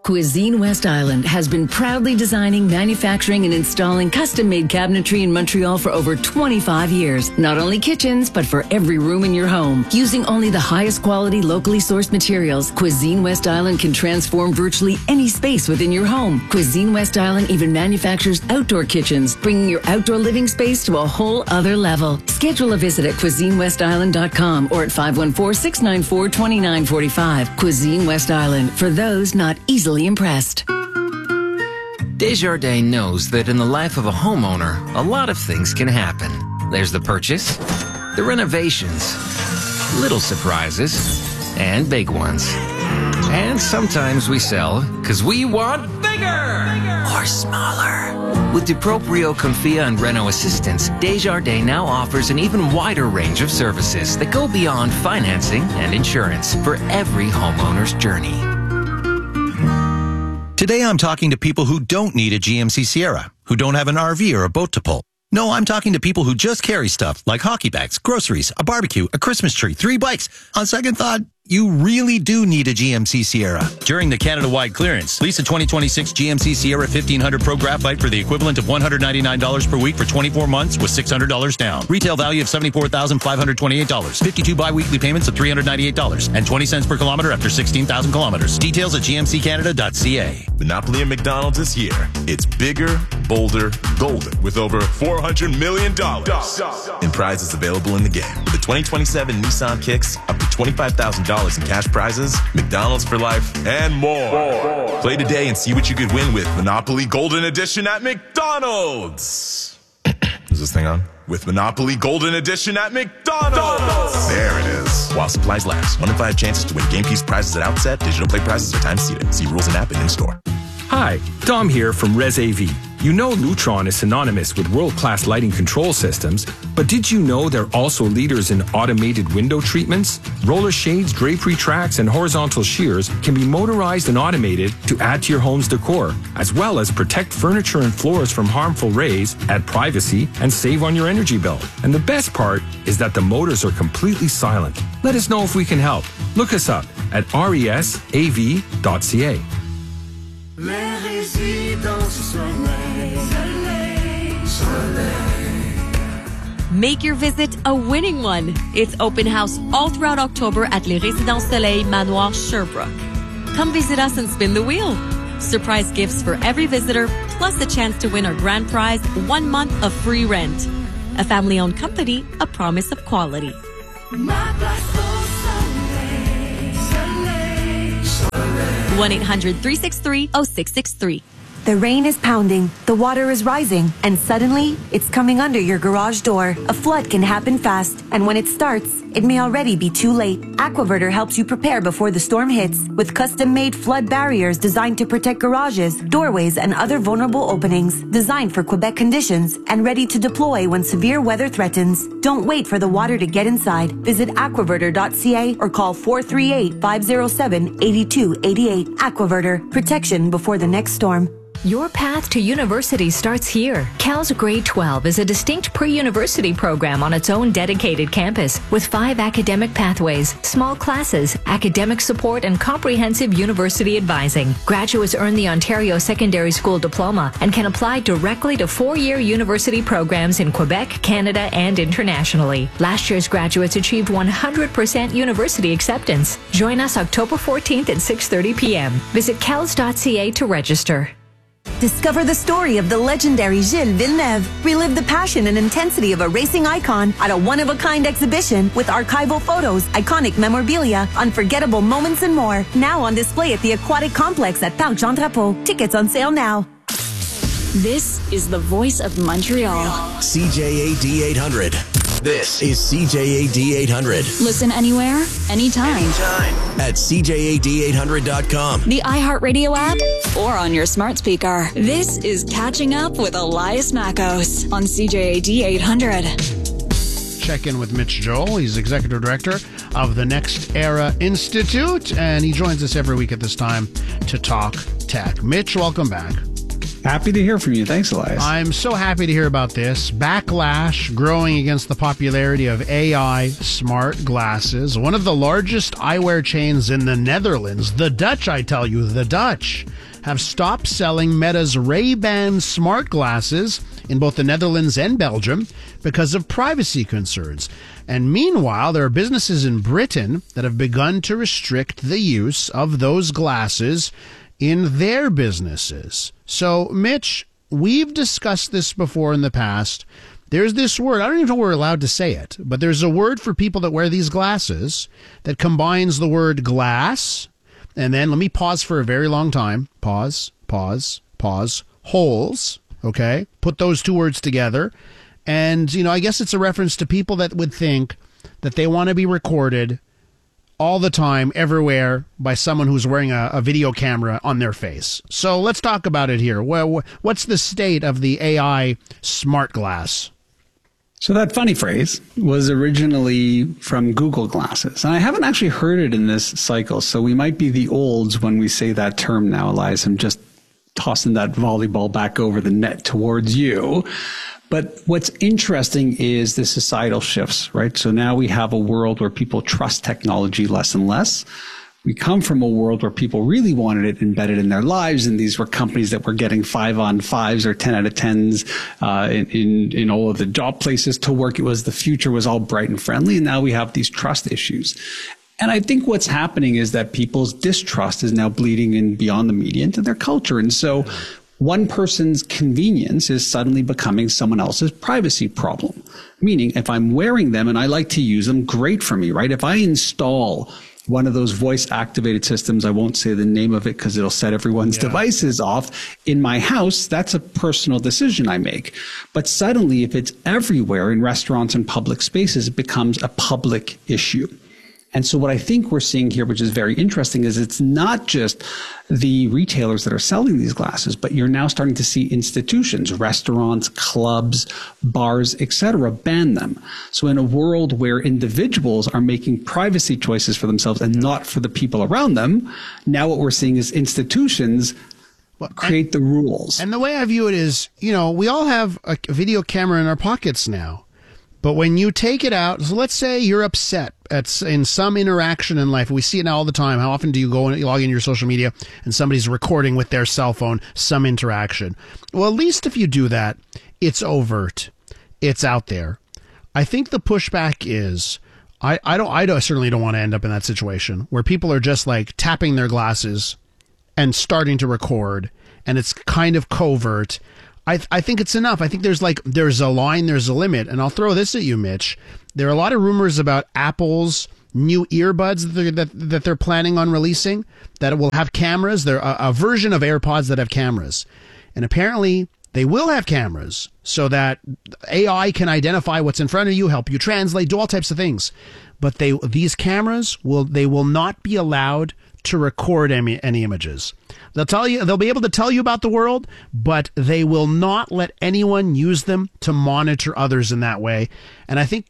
Cuisine West Island has been proudly designing, manufacturing, and installing custom-made cabinetry in Montreal for over 25 years. Not only kitchens, but for every room in your home. Using only the highest quality, locally sourced materials, Cuisine West Island can transform virtually any space within your home. Cuisine West Island even manufactures outdoor kitchens, bringing your outdoor living space to a whole other level. Schedule a visit at CuisineWestIsland.com or at 514-694-2945. Cuisine West Island, for those not easily impressed. Desjardins knows that in the life of a homeowner, a lot of things can happen. There's the purchase, the renovations, little surprises, and big ones. And sometimes we sell because we want bigger or smaller. With DuProprio, Confia, and Reno Assistance, Desjardins now offers an even wider range of services that go beyond financing and insurance for every homeowner's journey. Today I'm talking to people who don't need a GMC Sierra, who don't have an RV or a boat to pull. No, I'm talking to people who just carry stuff like hockey bags, groceries, a barbecue, a Christmas tree, 3 bikes. On second thought, you really do need a GMC Sierra. During the Canada-wide clearance, lease a 2026 GMC Sierra 1500 Pro Graphite for the equivalent of $199 per week for 24 months with $600 down. Retail value of $74,528. 52 bi-weekly payments of $398 and 20 cents per kilometer after 16,000 kilometers. Details at gmccanada.ca. Monopoly at McDonald's is here. It's bigger, bolder, golden with over $400 million in prizes available in the game. With the 2027 Nissan Kicks, up to $25,000 in cash prizes, McDonald's for life, and more. Play today and see what you could win with Monopoly Golden Edition at McDonald's. Is this thing on? With Monopoly Golden Edition at McDonald's. There it is. While supplies last. 1 in 5 chances to win game piece prizes at outset. Digital play prizes are time seated. See rules and app and in-store. Hi, Dom here from ResAV. You know Lutron is synonymous with world-class lighting control systems, but did you know they're also leaders in automated window treatments? Roller shades, drapery tracks, and horizontal shears can be motorized and automated to add to your home's decor, as well as protect furniture and floors from harmful rays, add privacy, and save on your energy bill. And the best part is that the motors are completely silent. Let us know if we can help. Look us up at resav.ca. Les résidences soleil, soleil, soleil. Make your visit a winning one. It's open house all throughout October at Les Résidences Soleil Manoir Sherbrooke. Come visit us and spin the wheel. Surprise gifts for every visitor, plus the chance to win our grand prize, 1 month of free rent. A family-owned company, a promise of quality. 1-800-363-0663. The rain is pounding, the water is rising, and suddenly, it's coming under your garage door. A flood can happen fast, and when it starts, it may already be too late. Aquaverter helps you prepare before the storm hits with custom-made flood barriers designed to protect garages, doorways, and other vulnerable openings, designed for Quebec conditions and ready to deploy when severe weather threatens. Don't wait for the water to get inside. Visit aquaverter.ca or call 438-507-8288. Aquaverter, protection before the next storm. Your path to university starts here. CAL's Grade 12 is a distinct pre-university program on its own dedicated campus with 5 academic pathways, small classes, academic support, and comprehensive university advising. Graduates earn the Ontario Secondary School Diploma and can apply directly to 4-year university programs in Quebec, Canada, and internationally. Last year's graduates achieved 100% university acceptance. Join us October 14th at 6:30 p.m. Visit cals.ca to register. Discover the story of the legendary Gilles Villeneuve. Relive the passion and intensity of a racing icon at a one-of-a-kind exhibition with archival photos, iconic memorabilia, unforgettable moments, and more. Now on display at the Aquatic Complex at Parc Jean Drapeau. Tickets on sale now. This is the voice of Montreal. CJAD 800. This is CJAD 800. Listen anywhere, anytime. At CJAD800.com. The iHeartRadio app or on your smart speaker. This is Catching Up with Elias Mackos on CJAD 800. Check in with Mitch Joel. He's Executive Director of the Next Era Institute, and he joins us every week at this time to talk tech. Mitch, welcome back. Happy to hear from you. Thanks, Elias. I'm so happy to hear about this. Backlash growing against the popularity of AI smart glasses. One of the largest eyewear chains in the Netherlands, the Dutch, I tell you, the Dutch, have stopped selling Meta's Ray-Ban smart glasses in both the Netherlands and Belgium because of privacy concerns. And meanwhile, there are businesses in Britain that have begun to restrict the use of those glasses in their businesses. So, Mitch, we've discussed this before in the past. There's this word, I don't even know if we're allowed to say it, but there's a word for people that wear these glasses that combines the word glass, and then, let me pause for a very long time. Pause, holes, okay? Put those two words together. And, I guess it's a reference to people that would think that they want to be recorded all the time, everywhere, by someone who's wearing a video camera on their face. So let's talk about it here. Well, what's the state of the AI smart glass? So that funny phrase was originally from Google Glasses. And I haven't actually heard it in this cycle, so we might be the olds when we say that term now, Elias. I'm just tossing that volleyball back over the net towards you. But what's interesting is the societal shifts, right? So now we have a world where people trust technology less and less. We come from a world where people really wanted it embedded in their lives, and these were companies that were getting 5 on 5s or 10 out of 10s in all of the job places to work. The future was all bright and friendly, and now we have these trust issues. And I think what's happening is that people's distrust is now bleeding in beyond the media into their culture. And so one person's convenience is suddenly becoming someone else's privacy problem. Meaning, if I'm wearing them and I like to use them, great for me, right? If I install one of those voice-activated systems, I won't say the name of it because it'll set everyone's devices off, in my house, that's a personal decision I make. But suddenly, if it's everywhere in restaurants and public spaces, it becomes a public issue. And so what I think we're seeing here, which is very interesting, is it's not just the retailers that are selling these glasses, but you're now starting to see institutions, restaurants, clubs, bars, etc., ban them. So in a world where individuals are making privacy choices for themselves and not for the people around them, now what we're seeing is institutions create the rules. And the way I view it is, we all have a video camera in our pockets now. But when you take it out, so let's say you're upset in some interaction in life. We see it now all the time. How often do you go and log in your social media and somebody's recording with their cell phone some interaction? Well, at least if you do that, it's overt. It's out there. I think the pushback is, I certainly don't want to end up in that situation where people are just like tapping their glasses and starting to record, and it's kind of covert. I think it's enough. I think there's a line, there's a limit. And I'll throw this at you, Mitch. There are a lot of rumors about Apple's new earbuds that they're planning on releasing that will have cameras. They're a version of AirPods that have cameras. And apparently they will have cameras so that AI can identify what's in front of you, help you translate, do all types of things. But these cameras will not be allowed to record any images. They'll be able to tell you about the world, but they will not let anyone use them to monitor others in that way. And I think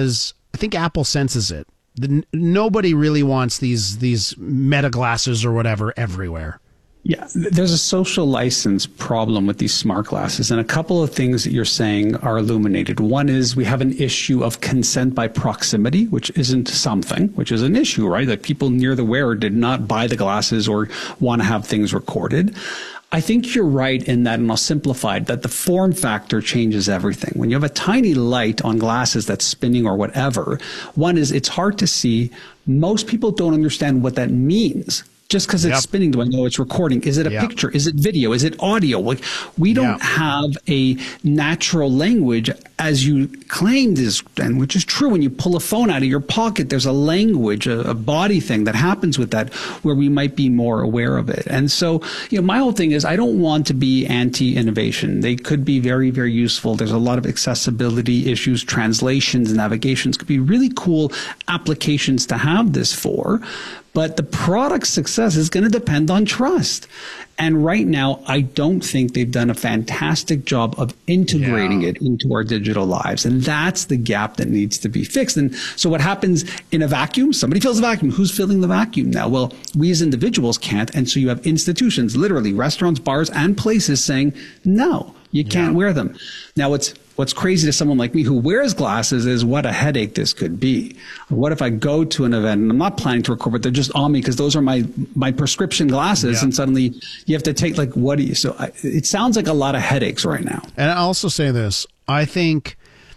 Apple senses it. Nobody really wants these Meta glasses or whatever everywhere. Yeah, there's a social license problem with these smart glasses, and a couple of things that you're saying are illuminated. One is we have an issue of consent by proximity, which isn't something, which is an issue, right? Like people near the wearer did not buy the glasses or want to have things recorded. I think you're right in that, and I'll simplify it, that the form factor changes everything. When you have a tiny light on glasses that's spinning or whatever, one is it's hard to see. Most people don't understand what that means. Just because it's spinning, do I know it's recording? Is it a picture? Is it video? Is it audio? Like, we don't have a natural language as you claimed is, and which is true. When you pull a phone out of your pocket, there's a language, a body thing that happens with that where we might be more aware of it. And so, my whole thing is I don't want to be anti-innovation. They could be very, very useful. There's a lot of accessibility issues, translations, navigations could be really cool applications to have this for. But the product's success is going to depend on trust. And right now, I don't think they've done a fantastic job of integrating it into our digital lives. And that's the gap that needs to be fixed. And so what happens in a vacuum? Somebody fills a vacuum. Who's filling the vacuum now? Well, we as individuals can't. And so you have institutions, literally restaurants, bars, and places saying, no, you can't wear them. Now, what's crazy to someone like me who wears glasses is what a headache this could be. What if I go to an event and I'm not planning to record, but they're just on me because those are my prescription glasses, and suddenly you have to take it sounds like a lot of headaches right now. And I also say this, I think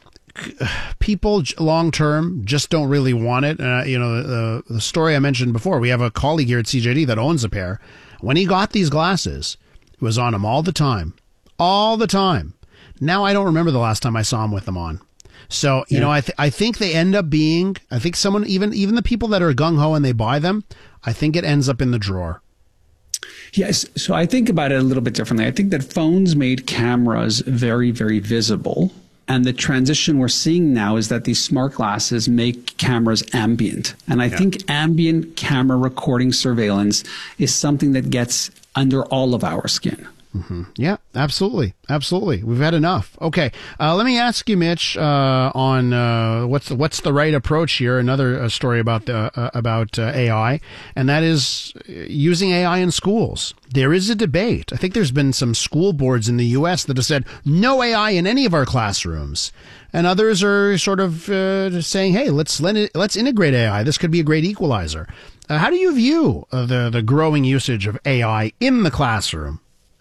people long term just don't really want it. The story I mentioned before, we have a colleague here at CJD that owns a pair. When he got these glasses, it was on him all the time. Now I don't remember the last time I saw him with them on. So, I think they end up being, I think someone, even the people that are gung-ho and they buy them, I think it ends up in the drawer. Yes. So I think about it a little bit differently. I think that phones made cameras very, very visible. And the transition we're seeing now is that these smart glasses make cameras ambient. And I think ambient camera recording surveillance is something that gets under all of our skin. Mm-hmm. Yeah, absolutely. We've had enough. Okay, let me ask you, Mitch, on what's the right approach here. Another story about AI, and that is using AI in schools. There is a debate. I think there's been some school boards in the U.S. that have said no AI in any of our classrooms, and others are sort of saying, hey, let's integrate AI. This could be a great equalizer. How do you view the growing usage of AI in the classroom?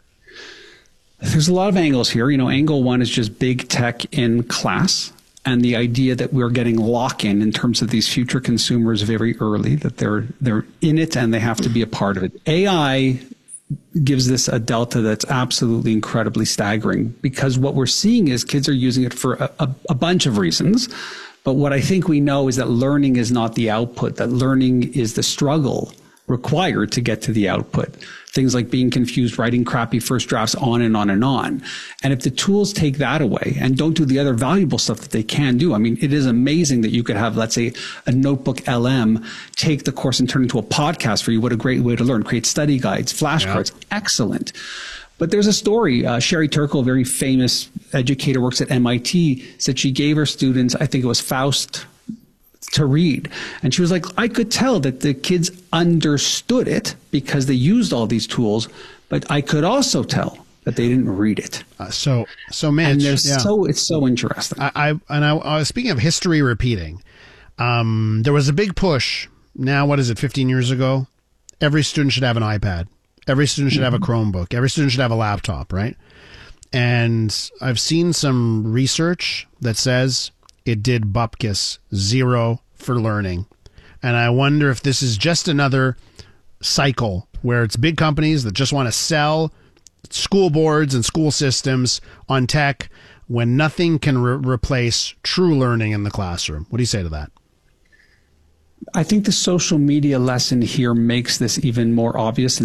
There's a lot of angles here. Angle one is just big tech in class, and the idea that we're getting lock-in terms of these future consumers very early, that they're in it and they have to be a part of it. AI gives this a delta that's absolutely incredibly staggering, because what we're seeing is kids are using it for a bunch of reasons. But what I think we know is that learning is not the output, that learning is the struggle required to get to the output. Things like being confused, writing crappy first drafts, on and on and on. And if the tools take that away and don't do the other valuable stuff that they can do, I mean, it is amazing that you could have, let's say, a notebook LM take the course and turn it into a podcast for you. What a great way to learn. Create study guides, flashcards. Excellent. But there's a story. Sherry Turkle, a very famous educator, works at MIT, said she gave her students, I think it was Faust, to read. And she was like, I could tell that the kids understood it because they used all these tools, but I could also tell that they didn't read it. So Mitch, and it's so interesting. I was speaking of history repeating. There was a big push. Now, what is it? 15 years ago, every student should have an iPad. Every student should have a Chromebook. Every student should have a laptop, right? And I've seen some research that says it did bupkis, zero for learning. And I wonder if this is just another cycle where it's big companies that just want to sell school boards and school systems on tech when nothing can replace true learning in the classroom. What do you say to that? I think the social media lesson here makes this even more obvious.